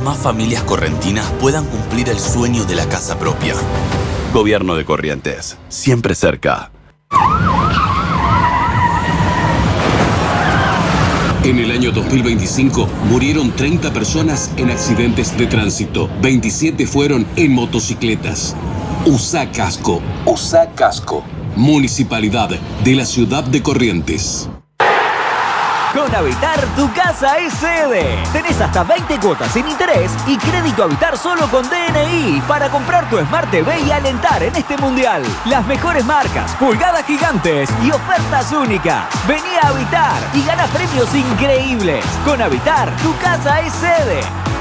más familias correntinas puedan cumplir el sueño de la casa propia. Gobierno de Corrientes, siempre cerca. En el año 2025 murieron 30 personas en accidentes de tránsito. 27 fueron en motocicletas. Usá casco. Usá casco. Municipalidad de la Ciudad de Corrientes. Con Habitar, tu casa es sede. Tenés hasta 20 cuotas sin interés y crédito Habitar solo con DNI para comprar tu Smart TV y alentar en este mundial. Las mejores marcas, pulgadas gigantes y ofertas únicas. Vení a Habitar y gana premios increíbles. Con Habitar, tu casa es sede.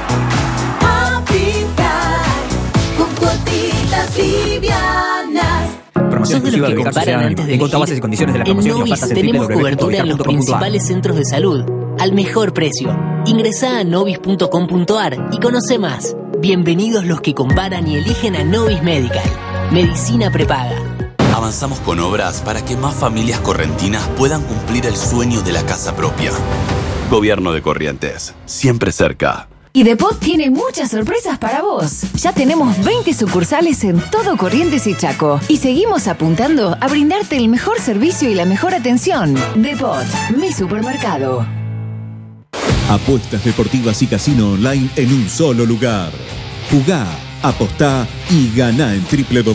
Habitar, con cuotitas livianas. Promoción exclusiva de comparan antes de en bases y condiciones de la En promoción y Novis ofertas tenemos cobertura en los www.habitar.com.ar. principales centros de salud al mejor precio. Ingresá a novis.com.ar y conoce más. Bienvenidos los que comparan y eligen a Novis Medical. Medicina prepaga. Avanzamos con obras para que más familias correntinas puedan cumplir el sueño de la casa propia. Gobierno de Corrientes, siempre cerca. Y Depot tiene muchas sorpresas para vos. Ya tenemos 20 sucursales en todo Corrientes y Chaco. Y seguimos apuntando a brindarte el mejor servicio y la mejor atención. Depot, mi supermercado. Apuestas deportivas y casino online en un solo lugar. Jugá, apostá y ganá en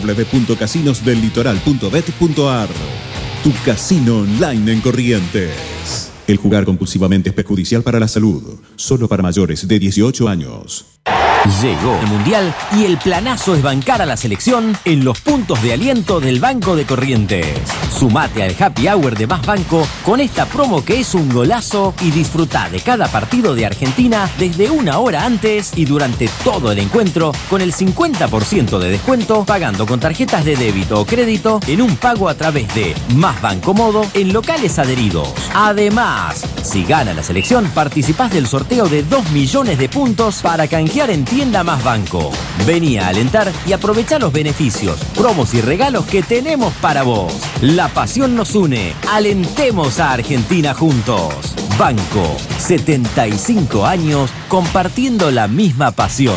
www.casinosdellitoral.bet.ar. Tu casino online en Corrientes. El jugar compulsivamente es perjudicial para la salud. Solo para mayores de 18 años. Llegó el Mundial y el planazo es bancar a la selección en los puntos de aliento del Banco de Corrientes. Sumate al Happy Hour de Más Banco con esta promo que es un golazo y disfrutá de cada partido de Argentina desde una hora antes y durante todo el encuentro con el 50% de descuento pagando con tarjetas de débito o crédito en un pago a través de Más Banco Modo en locales adheridos. Además, si gana la selección, participás del sorteo de 2 millones de puntos para canjear en Tienda Más Banco. Vení a alentar y aprovechá los beneficios, promos y regalos que tenemos para vos. La pasión nos une. Alentemos a Argentina juntos. Banco, 75 años compartiendo la misma pasión.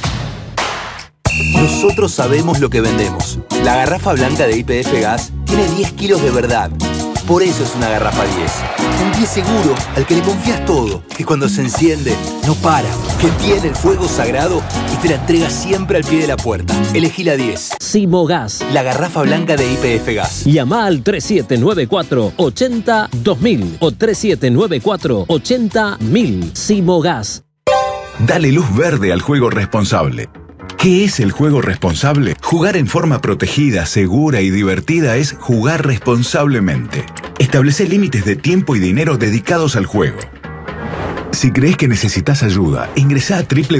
Nosotros sabemos lo que vendemos. La garrafa blanca de YPF Gas tiene 10 kilos de verdad. Por eso es una garrafa 10. Un 10 seguro al que le confías todo, que cuando se enciende no para, que tiene el fuego sagrado y te la entrega siempre al pie de la puerta. Elegí la 10. Simogas, la garrafa blanca de YPF Gas. Llama al 3794-80-2000 o 3794-80-1000. Simogas. Dale luz verde al juego responsable. ¿Qué es el juego responsable? Jugar en forma protegida, segura y divertida es jugar responsablemente. Establece límites de tiempo y dinero dedicados al juego. Si crees que necesitas ayuda, ingresá a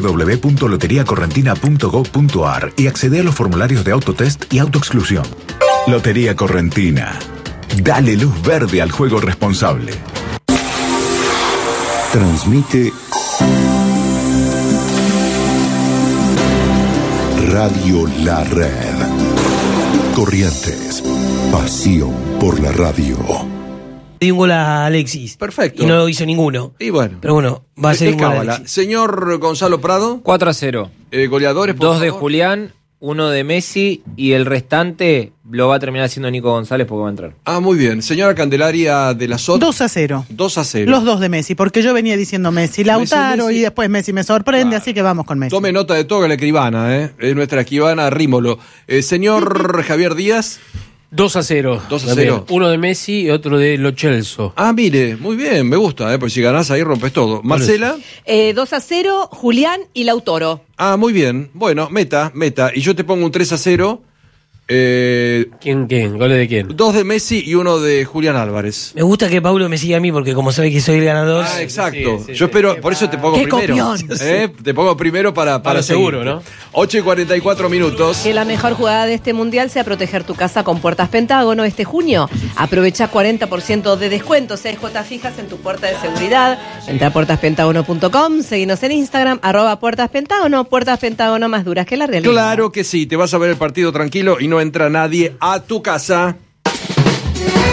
www.loteriacorrentina.gov.ar y accede a los formularios de autotest y autoexclusión. Lotería Correntina. Dale luz verde al juego responsable. Transmite Radio La Red. Corrientes. Pasión por la radio. Di un gol a Alexis. Perfecto. Y no hizo ninguno. Y bueno. Pero bueno, va a ser un gol a Alexis. Señor Gonzalo Prado. 4-0. Goleadores, por 2 de favor. Julián, 1 de Messi y el restante lo va a terminar haciendo Nico González porque va a entrar. Ah, muy bien. Señora Candelaria de la SOT. 2-0. 2-0. Los dos de Messi, porque yo venía diciendo Messi, Lautaro, Messi. Y después Messi me sorprende, así que vamos con Messi. Tome nota de todo que la escribana, Es nuestra escribana Rímolo. Señor Javier Díaz. 2-0. 2-0. Uno de Messi y otro de Lo Celso. Ah, mire, muy bien, me gusta, porque si ganás ahí rompes todo. Marcela. 2-0, Julián y Lautaro. Ah, muy bien. Bueno, meta. Y yo te pongo un 3-0. ¿Quién? ¿Goles de quién? 2 de Messi y 1 de Julián Álvarez. Me gusta que Paulo me siga a mí porque como sabe que soy el ganador. Ah, exacto. Yo espero, por eso te pongo primero. Te pongo primero para seguro, seguirte. ¿no? 8:44 minutos. Que la mejor jugada de este mundial sea proteger tu casa con Puertas Pentágono este junio. Aprovecha 40% de descuento, 6 cuotas fijas en tu puerta de seguridad. Entra a puertaspentágono.com, seguinos en Instagram, @puertaspentágono. Puertas Pentágono, más duras que la realidad. Claro que sí, te vas a ver el partido tranquilo y no entra nadie a tu casa.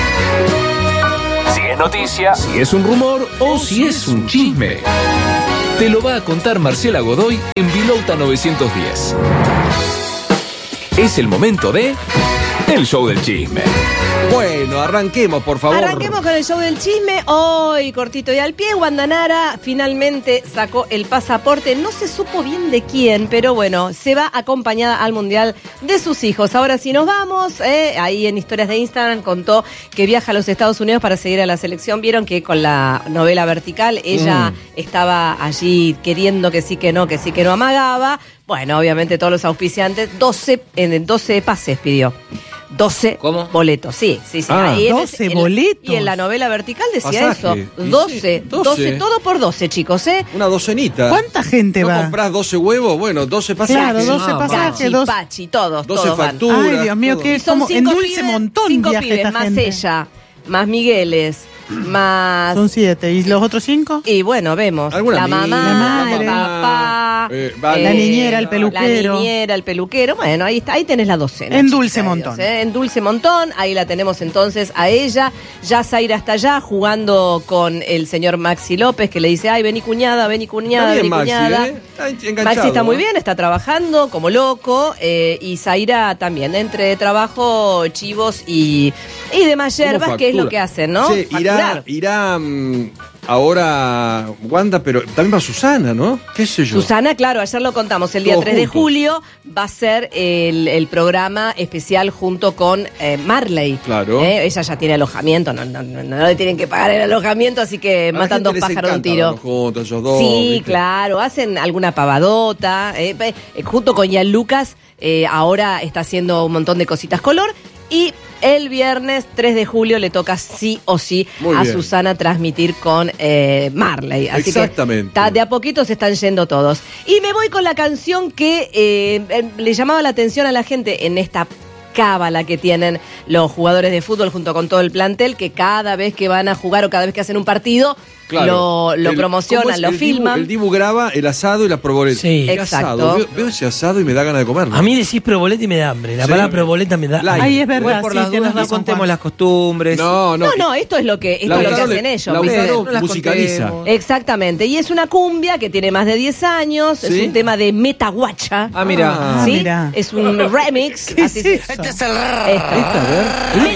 Si es noticia, si es un rumor o si es un chisme. Te lo va a contar Marcela Godoy en Vilouta 910. Es el momento de El Show del Chisme. Bueno, arranquemos, por favor. Arranquemos con el show del chisme. Hoy, cortito y al pie, Wanda Nara finalmente sacó el pasaporte. No se supo bien de quién, pero bueno, se va acompañada al Mundial de sus hijos. Ahora sí nos vamos. Ahí en historias de Instagram contó que viaja a los Estados Unidos para seguir a la selección. Vieron que con la novela Vertical ella estaba allí queriendo que sí, que no amagaba. Bueno, obviamente todos los auspiciantes, 12 pases pidió. 12 boletos, sí. Ahí 12 boletos. Y en la novela Vertical decía Pasaje. eso. 12, todo por 12, chicos, Una docenita. ¿Cuánta gente va? ¿No comprás 12 huevos? Bueno, 12 pasajes. Claro, 12 pasajes. Pachi, todos 12 van. facturas. Ay, Dios mío, que Son como en 5 dulce pibes, montón 5 viaja pibes, esta más gente. ella, más Migueles, más... Son 7. ¿Y los otros 5? Y bueno, vemos. ¿Alguna La amiga? mamá, La el papá, vale. La niñera, el peluquero. La niñera, el peluquero. Bueno, ahí está, ahí tenés la docena. En chicos, dulce montón. En dulce montón, ahí la tenemos entonces a ella. Ya Zaira está allá jugando con el señor Maxi López, que le dice, ay, vení cuñada, vení cuñada, Está bien, vení cuñada. Maxi, Está enganchado, Maxi está muy ¿eh? bien, está trabajando como loco. Y Zaira también, entre trabajo, chivos y demás yerbas, que es lo que hacen, ¿no? Sí, irá ahora Wanda, pero también va Susana, ¿no? ¿Qué sé yo? Susana, claro, ayer lo contamos, el día Todos 3 de juntos. julio va a ser el programa especial junto con Marley. Claro. Ella ya tiene alojamiento, no le tienen que pagar el alojamiento, así que A la matan gente 2 les pájaros de un encanta tiro. verlos juntos, ellos dos, Sí, ¿viste? claro, hacen alguna pavadota. Junto con Ian Lucas, ahora está haciendo un montón de cositas color. Y el viernes 3 de julio le toca sí o sí Muy a bien. Susana transmitir con Marley. Así Exactamente. que de a poquito se están yendo todos. Y me voy con la canción que le llamaba la atención a la gente en esta cábala que tienen los jugadores de fútbol junto con todo el plantel, que cada vez que van a jugar o cada vez que hacen un partido, Claro. lo ¿cómo promocionan, es? lo filman. El Dibu graba el asado y la proboleta. Sí. ¿Qué Exacto. asado? Veo ese asado y me da ganas de comerlo. A mí decís proboleta y me da hambre. La Sí. palabra proboleta me da hambre. Ay, es verdad, Igual por sí, las tienes dudas no razón, contemos Juan. las costumbres. No, esto es lo que hacen ellos. Lautaro Las musicaliza. contemos. Exactamente, y es una cumbia que tiene más de 10 años, ¿Sí? es un tema de Metaguacha. Ah, mira. ¿Sí? mira. Es un remix. ¿Qué así es se- eso? Esta. Esta, a ver.